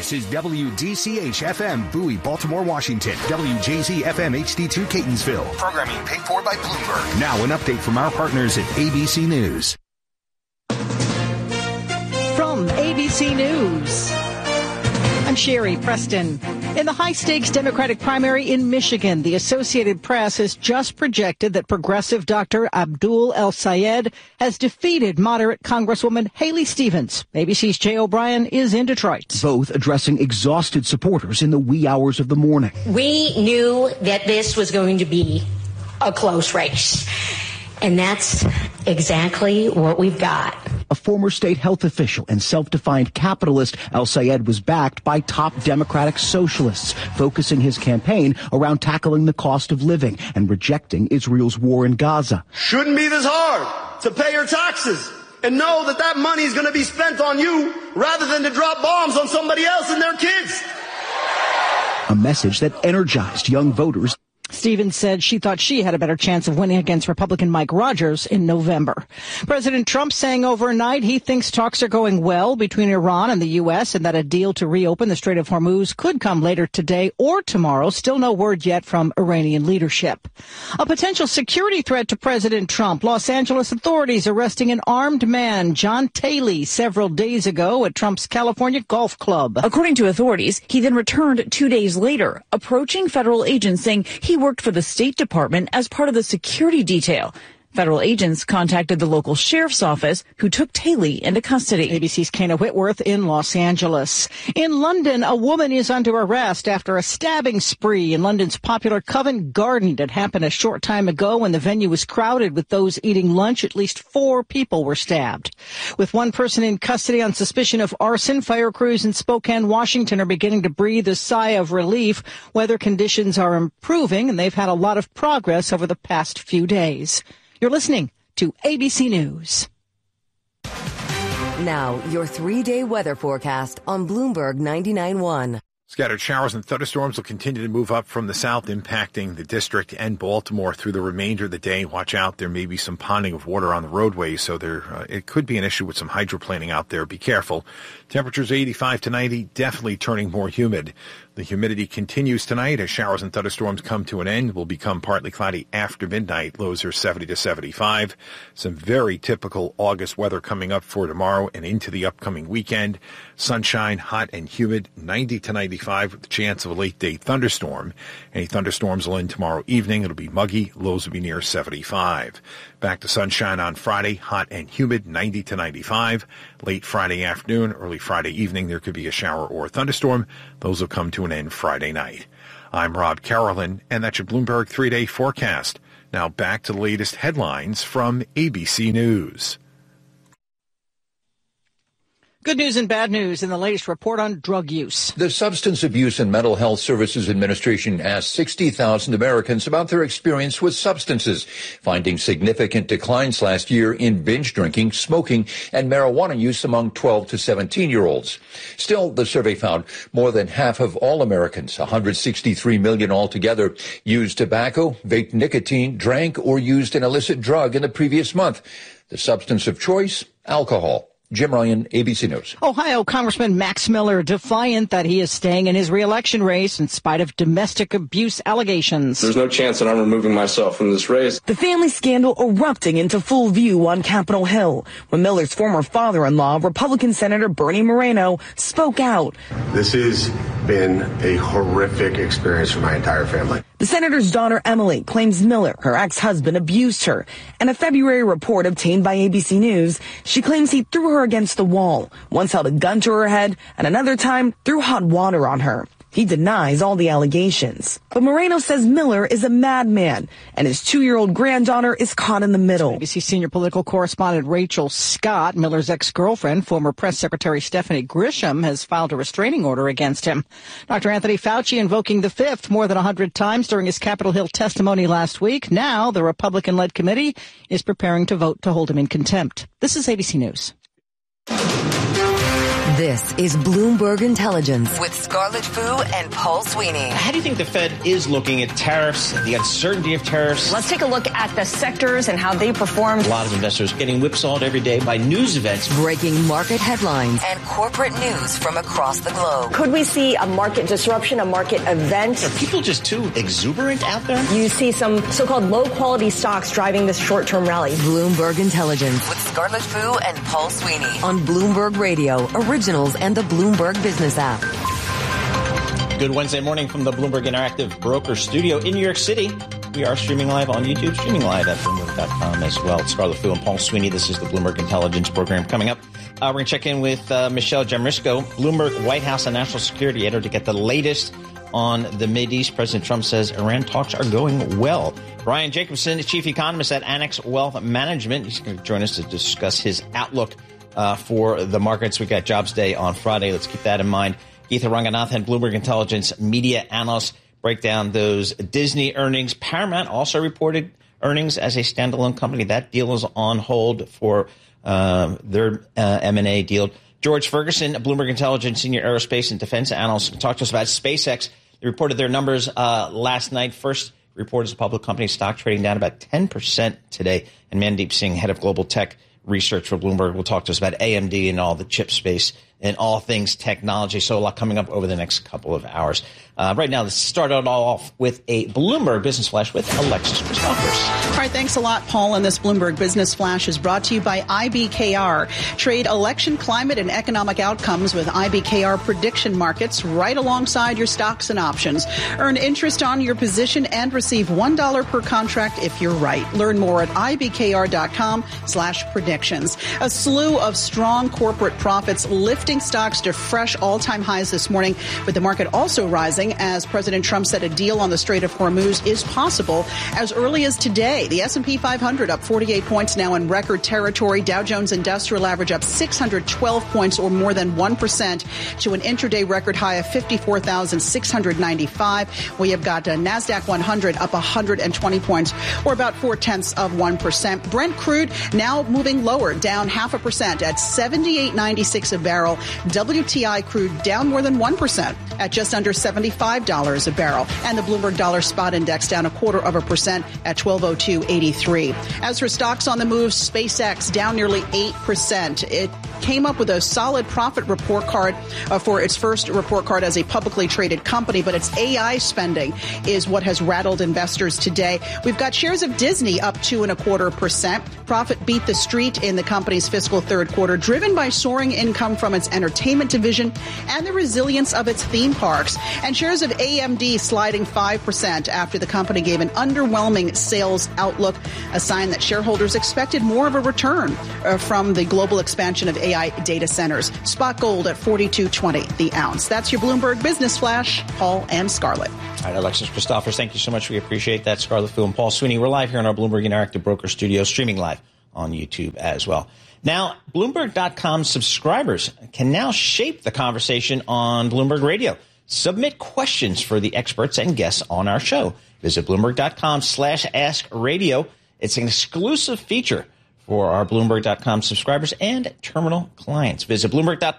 This is WDCH-FM, Bowie, Baltimore, Washington. WJZ-FM HD2, Catonsville. Programming paid for by Bloomberg. Now an update from our partners at ABC News. From ABC News, I'm Sherry Preston. In the high-stakes Democratic primary in Michigan, the Associated Press has just projected that progressive Dr. Abdul El-Sayed has defeated moderate Congresswoman Haley Stevens. ABC's Jay O'Brien is in Detroit. Both addressing exhausted supporters in the wee hours of the morning. We knew that this was going to be a close race, and that's exactly what we've got. A former state health official and self-defined capitalist, El-Sayed was backed by top Democratic socialists, focusing his campaign around tackling the cost of living and rejecting Israel's war in Gaza. Shouldn't be this hard to pay your taxes and know that that money is going to be spent on you rather than to drop bombs on somebody else and their kids. A message that energized young voters. Stevens said she thought she had a better chance of winning against Republican Mike Rogers in November. President Trump saying overnight he thinks talks are going well between Iran and the U.S. and that a deal to reopen the Strait of Hormuz could come later today or tomorrow. Still no word yet from Iranian leadership. A potential security threat to President Trump. Los Angeles authorities arresting an armed man, John Taylor, several days ago at Trump's California Golf Club. According to authorities, he then returned 2 days later, approaching federal agents saying he worked for the State Department as part of the security detail. Federal agents contacted the local sheriff's office, who took Taylor into custody. ABC's Kana Whitworth in Los Angeles. In London, a woman is under arrest after a stabbing spree in London's popular Covent Garden that happened a short time ago when the venue was crowded with those eating lunch. At least 4 people were stabbed. With one person in custody on suspicion of arson, fire crews in Spokane, Washington are beginning to breathe a sigh of relief. Weather conditions are improving, and they've had a lot of progress over the past few days. You're listening to ABC News. Now, your 3-day weather forecast on Bloomberg 99.1. Scattered showers and thunderstorms will continue to move up from the south, impacting the district and Baltimore through the remainder of the day. Watch out. There may be some ponding of water on the roadways, so it could be an issue with some hydroplaning out there. Be careful. Temperatures 85 to 90, definitely turning more humid. The humidity continues tonight as showers and thunderstorms come to an end. Will become partly cloudy after midnight. Lows are 70 to 75. Some very typical August weather coming up for tomorrow and into the upcoming weekend. Sunshine, hot and humid, 90 to 95 with the chance of a late-day thunderstorm. Any thunderstorms will end tomorrow evening. It'll be muggy. Lows will be near 75. Back to sunshine on Friday, hot and humid, 90 to 95. Late Friday afternoon, early Friday evening, there could be a shower or a thunderstorm. Those will come to an end Friday night. I'm Rob Carolyn, and that's your Bloomberg 3-day forecast. Now back to the latest headlines from ABC News. Good news and bad news in the latest report on drug use. The Substance Abuse and Mental Health Services Administration asked 60,000 Americans about their experience with substances, finding significant declines last year in binge drinking, smoking, and marijuana use among 12 to 17-year-olds. Still, the survey found more than half of all Americans, 163 million altogether, used tobacco, vaped nicotine, drank, or used an illicit drug in the previous month. The substance of choice, alcohol. Jim Ryan, ABC News. Ohio Congressman Max Miller defiant that he is staying in his reelection race in spite of domestic abuse allegations. There's no chance that I'm removing myself from this race. The family scandal erupting into full view on Capitol Hill when Miller's former father-in-law, Republican Senator Bernie Moreno, spoke out. This has been a horrific experience for my entire family. The senator's daughter, Emily, claims Miller, her ex-husband, abused her. In a February report obtained by ABC News, she claims he threw her against the wall, once held a gun to her head, and another time threw hot water on her. He denies all the allegations. But Moreno says Miller is a madman, and his 2-year-old granddaughter is caught in the middle. ABC senior political correspondent Rachel Scott, Miller's ex-girlfriend, former press secretary Stephanie Grisham, has filed a restraining order against him. Dr. Anthony Fauci invoking the fifth more than 100 times during his Capitol Hill testimony last week. Now the Republican-led committee is preparing to vote to hold him in contempt. This is ABC News. This is Bloomberg Intelligence with Scarlett Fu and Paul Sweeney. How do you think the Fed is looking at tariffs, the uncertainty of tariffs? Let's take a look at the sectors and how they performed. A lot of investors getting whipsawed every day by news events. Breaking market headlines and corporate news from across the globe. Could we see a market disruption, a market event? Are people just too exuberant out there? You see some so-called low-quality stocks driving this short-term rally. Bloomberg Intelligence with Scarlett Fu and Paul Sweeney on Bloomberg Radio, Originals, and the Bloomberg Business app. Good Wednesday morning from the Bloomberg Interactive Broker Studio in New York City. We are streaming live on YouTube, streaming live at Bloomberg.com as well. It's Scarlett Fu and Paul Sweeney. This is the Bloomberg Intelligence program. Coming up, we're going to check in with Michelle Jamrisko, Bloomberg White House and National Security Editor, to get the latest on the Mideast. President Trump says Iran talks are going well. Brian Jacobson, Chief Economist at Annex Wealth Management. He's going to join us to discuss his outlook for the markets. We got Jobs Day on Friday. Let's keep that in mind. Geetha Ranganathan, Bloomberg Intelligence media analyst, break down those Disney earnings. Paramount also reported earnings as a standalone company. That deal is on hold for their M&A deal. George Ferguson, Bloomberg Intelligence senior aerospace and defense analyst, can talk to us about SpaceX. They reported their numbers last night. First report as a public company, stock trading down about 10% today. And Mandeep Singh, head of global tech research for Bloomberg, will talk to us about AMD and all the chip space and all things technology. So a lot coming up over the next couple of hours. Right now, let's start it all off with a Bloomberg Business Flash with Alexis Christophers. All right, thanks a lot, Paul. And this Bloomberg Business Flash is brought to you by IBKR. Trade election, climate, and economic outcomes with IBKR prediction markets right alongside your stocks and options. Earn interest on your position and receive $1 per contract if you're right. Learn more at ibkr.com/predictions. A slew of strong corporate profits lifting stocks to fresh all-time highs this morning, with the market also rising as President Trump said a deal on the Strait of Hormuz is possible as early as today. The S&P 500 up 48 points, now in record territory. Dow Jones Industrial Average up 612 points, or more than 1%, to an intraday record high of 54,695. We have got NASDAQ 100 up 120 points, or about 0.4%. Brent crude now moving lower, down 0.5% at $78.96 a barrel. WTI crude down more than 1% at just under $75 a barrel. And the Bloomberg Dollar Spot Index down 0.25% at 1202.83. As for stocks on the move, SpaceX down nearly 8%. It came up with a solid profit report card for its first report card as a publicly traded company, but its AI spending is what has rattled investors today. We've got shares of Disney up 2.25%. Profit beat the street in the company's fiscal third quarter, driven by soaring income from its entertainment division and the resilience of its theme parks. And shares of AMD sliding 5% after the company gave an underwhelming sales outlook, a sign that shareholders expected more of a return from the global expansion of AI data centers. Spot gold at $42.20 the ounce. That's your Bloomberg Business Flash. Paul and Scarlett. All right, Alexis Christophers, thank you so much. We appreciate that. Scarlett Fu and Paul Sweeney. We're live here in our Bloomberg Interactive Broker Studio, streaming live on YouTube as well. Now, Bloomberg.com subscribers can now shape the conversation on Bloomberg Radio. Submit questions for the experts and guests on our show. Visit Bloomberg.com/AskRadio. It's an exclusive feature for our Bloomberg.com subscribers and terminal clients. Visit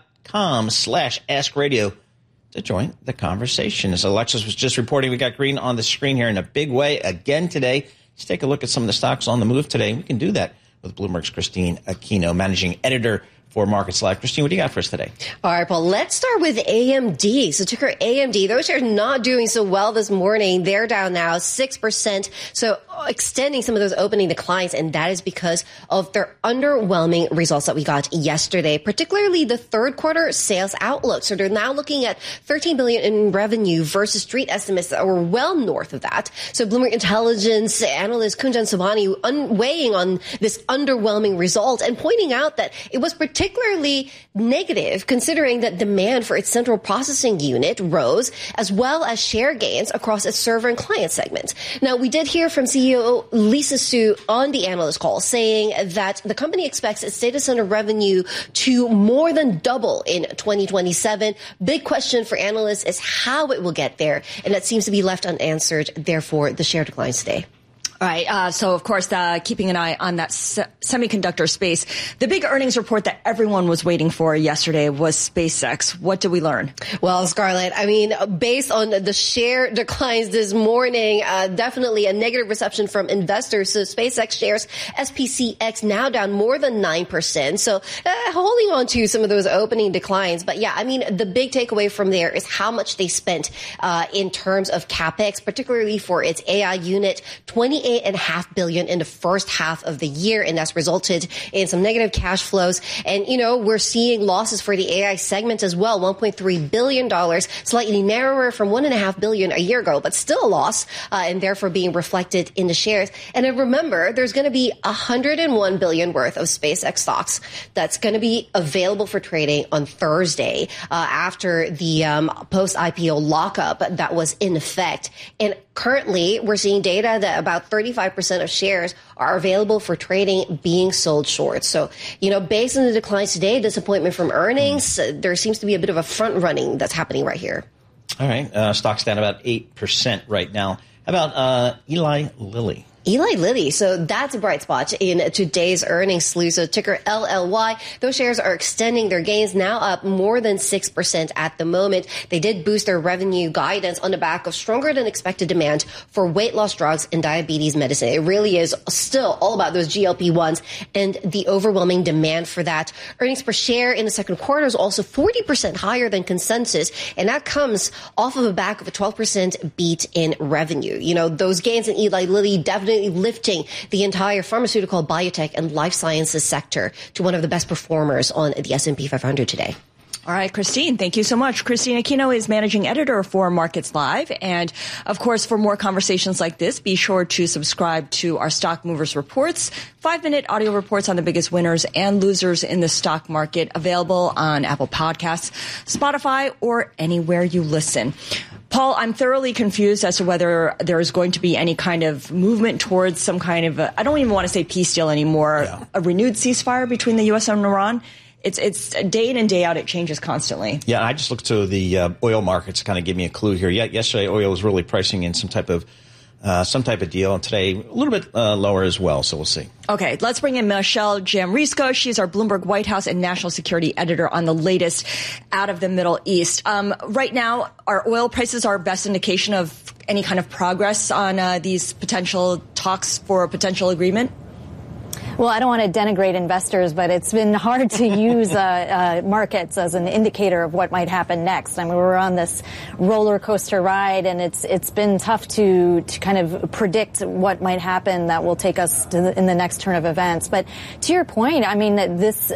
Bloomberg.com/AskRadio to join the conversation. As Alexis was just reporting, we got green on the screen here in a big way again today. Let's take a look at some of the stocks on the move today. We can do that with Bloomberg's Christine Aquino, managing editor for Markets Live. Christine, what do you got for us today? All right, Paul, let's start with AMD. So ticker AMD, those shares not doing so well this morning. They're down now 6%. So extending some of those opening declines, and that is because of their underwhelming results that we got yesterday, particularly the third quarter sales outlook. So they're now looking at $13 billion in revenue versus street estimates that were well north of that. So Bloomberg Intelligence analyst Kunjan Sobhani weighing on this underwhelming result and pointing out that it was particularly negative considering that demand for its central processing unit rose, as well as share gains across its server and client segments. Now, we did hear from CEO Lisa Su on the analyst call saying that the company expects its data center revenue to more than double in 2027. Big question for analysts is how it will get there, and that seems to be left unanswered. Therefore, the share declines today. All right. So, of course, keeping an eye on that semiconductor space. The big earnings report that everyone was waiting for yesterday was SpaceX. What did we learn? Well, Scarlett, I mean, based on the share declines this morning, definitely a negative reception from investors. So SpaceX shares SPCX now down more than 9%. So holding on to some of those opening declines. But yeah, I mean, the big takeaway from there is how much they spent in terms of CapEx, particularly for its AI unit, $28.5 billion in the first half of the year, and that's resulted in some negative cash flows. And, you know, we're seeing losses for the AI segment as well, $1.3 billion, slightly narrower from $1.5 billion a year ago, but still a loss, and therefore being reflected in the shares. And then remember, there's going to be $101 billion worth of SpaceX stocks that's going to be available for trading on Thursday, after the post-IPO lockup that was in effect. And currently, we're seeing data that about 35% of shares are available for trading being sold short. So, you know, based on the declines today, disappointment from earnings, there seems to be a bit of a front running that's happening right here. All right. Stock's down about 8% right now. How about Eli Lilly? Eli Lilly. So that's a bright spot in today's earnings slew. So ticker LLY. Those shares are extending their gains, now up more than 6% at the moment. They did boost their revenue guidance on the back of stronger than expected demand for weight loss drugs and diabetes medicine. It really is still all about those GLP-1s and the overwhelming demand for that. Earnings per share in the second quarter is also 40% higher than consensus. And that comes off of the back of a 12% beat in revenue. You know, those gains in Eli Lilly definitely lifting the entire pharmaceutical, biotech, and life sciences sector to one of the best performers on the S&P 500 today. All right, Christine, thank you so much. Christine Aquino is managing editor for Markets Live. And, of course, for more conversations like this, be sure to subscribe to our Stock Movers Reports, 5-minute audio reports on the biggest winners and losers in the stock market, available on Apple Podcasts, Spotify, or anywhere you listen. Paul, I'm thoroughly confused as to whether there is going to be any kind of movement towards some kind of, I don't even want to say peace deal anymore, a renewed ceasefire between the U.S. and Iran. It's day in and day out. It changes constantly. Yeah, I just looked to the oil markets to kind of give me a clue here. Yeah, yesterday oil was really pricing in some type of deal, and today a little bit lower as well. So we'll see. Okay, let's bring in Michelle Jamrisko. She's our Bloomberg White House and National Security Editor on the latest out of the Middle East. Right now, our oil prices are our best indication of any kind of progress on these potential talks for a potential agreement. Well, I don't want to denigrate investors, but it's been hard to use markets as an indicator of what might happen next. I mean, we're on this roller coaster ride, and it's been tough to kind of predict what might happen that will take us in the next turn of events. But to your point, I mean, this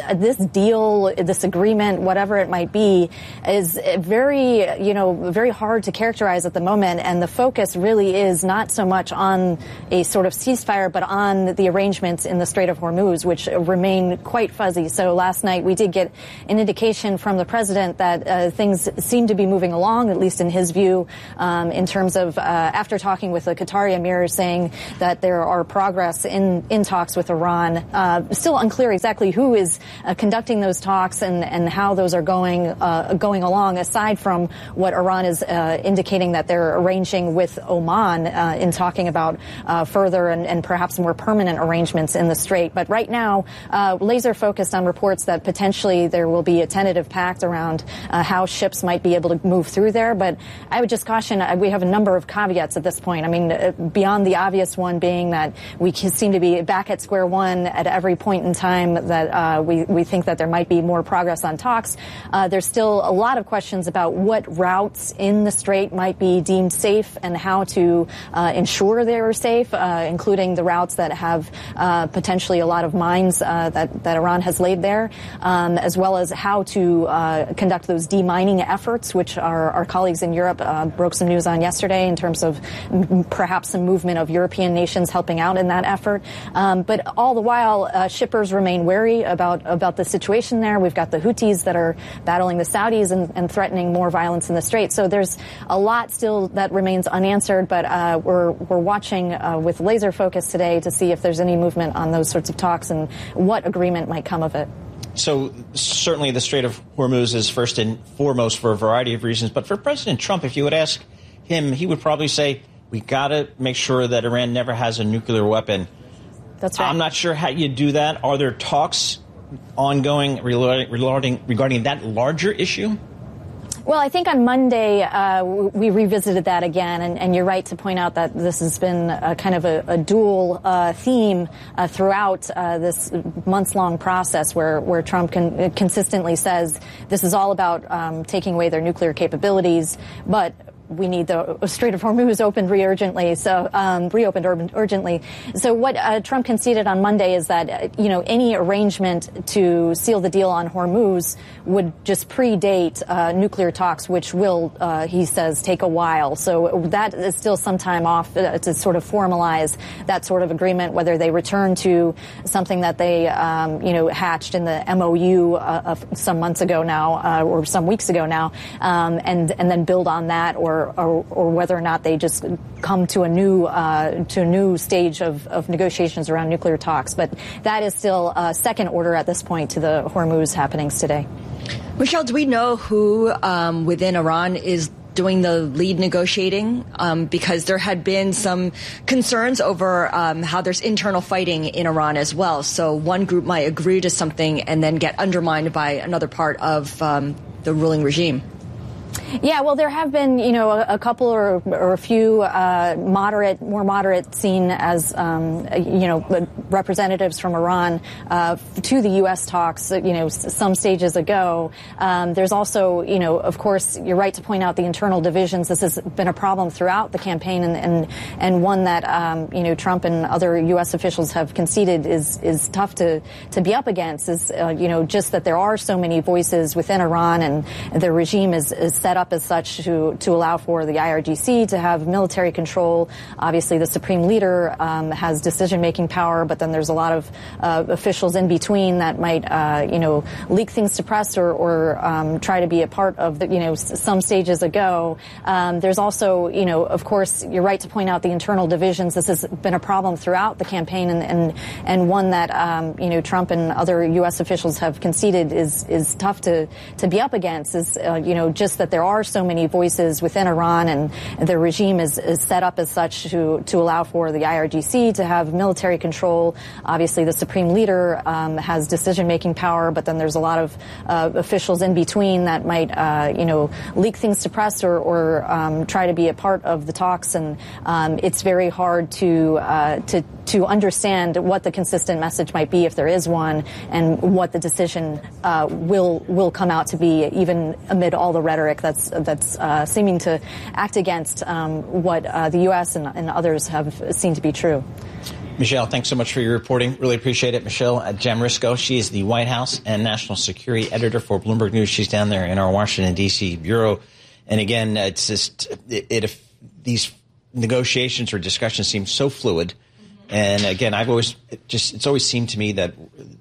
deal, this agreement, whatever it might be, is very hard to characterize at the moment. And the focus really is not so much on a sort of ceasefire, but on the arrangements in the Strait of Hormuz, which remain quite fuzzy. So last night we did get an indication from the president that things seem to be moving along, at least in his view, in terms of after talking with the Qatari emir, saying that there are progress in talks with Iran. Still unclear exactly who is conducting those talks and how those are going along, aside from what Iran is indicating that they're arranging with Oman in talking about further and perhaps more permanent arrangements in the Strait. But right now, laser focused on reports that potentially there will be a tentative pact around how ships might be able to move through there. But I would just caution, we have a number of caveats at this point. I mean, beyond the obvious one being that we seem to be back at square one at every point in time that we think that there might be more progress on talks. There's still a lot of questions about what routes in the Strait might be deemed safe and how to ensure they are safe, including the routes that have potentially a lot of mines that Iran has laid there, as well as how to conduct those demining efforts, which our colleagues in Europe broke some news on yesterday in terms of perhaps some movement of European nations helping out in that effort. But all the while, shippers remain wary about the situation there. We've got the Houthis that are battling the Saudis and threatening more violence in the Strait. So there's a lot still that remains unanswered, but we're watching with laser focus today to see if there's any movement on those sorts of talks and what agreement might come of it. So certainly the Strait of Hormuz is first and foremost for a variety of reasons. But for President Trump, if you would ask him, he would probably say, We got to make sure that Iran never has a nuclear weapon. That's right. I'm not sure how you do that. Are there talks ongoing regarding that larger issue? Well, I think on Monday we revisited that again, and you're right to point out that this has been kind of a dual theme throughout this months-long process where Trump consistently says this is all about taking away their nuclear capabilities, but we need the Strait of Hormuz reopened urgently. So what Trump conceded on Monday is that, any arrangement to seal the deal on Hormuz would just predate nuclear talks, which will, he says, take a while. So that is still some time off to sort of formalize that sort of agreement, whether they return to something that they, hatched in the MOU some months ago now, or some weeks ago now, and then build on that, or whether or not they just come to a new stage of negotiations around nuclear talks. But that is still second order at this point to the Hormuz happenings today. Michelle, do we know who within Iran is doing the lead negotiating? Because there had been some concerns over how there's internal fighting in Iran as well. So one group might agree to something and then get undermined by another part of the ruling regime. Yeah, well, there have been, a couple or a few more moderate seen as, representatives from Iran to the U.S. talks, some stages ago. There's also, of course, you're right to point out the internal divisions. This has been a problem throughout the campaign and one that, Trump and other U.S. officials have conceded is tough to be up against is, just that there are so many voices within Iran and the regime is set up as such to allow for the IRGC to have military control. Obviously, the supreme leader has decision-making power, but then there's a lot of officials in between that might, leak things to press or try to be a part of the, some stages ago. There's also, of course, you're right to point out the internal divisions. This has been a problem throughout the campaign and one that, Trump and other U.S. officials have conceded is tough to be up against is, just that there are so many voices within Iran and the regime is set up as such to allow for the IRGC to have military control. Obviously, the supreme leader has decision-making power, but then there's a lot of officials in between that might, leak things to press or try to be a part of the talks. And it's very hard to understand what the consistent message might be if there is one, and what the decision will come out to be, even amid all the rhetoric that's seeming to act against what the U.S. and others have seen to be true. Michelle, thanks so much for your reporting. Really appreciate it. Michelle Jamrisko, she is the White House and National Security Editor for Bloomberg News. She's down there in our Washington, D.C. bureau. And again, it's just if these negotiations or discussions seem so fluid. And again, it's always seemed to me that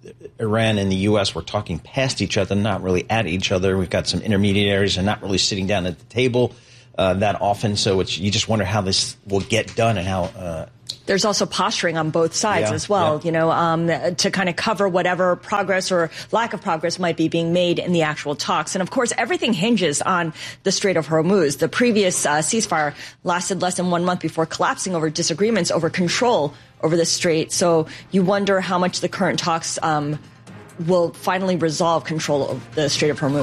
Iran and the U.S. were talking past each other, not really at each other. We've got some intermediaries and not really sitting down at the table that often. So you just wonder how this will get done and how. There's also posturing on both sides as well, to kind of cover whatever progress or lack of progress might be being made in the actual talks. And of course, everything hinges on the Strait of Hormuz. The previous ceasefire lasted less than 1 month before collapsing over disagreements over control over the strait. So you wonder how much the current talks will finally resolve control of the Strait of Hormuz.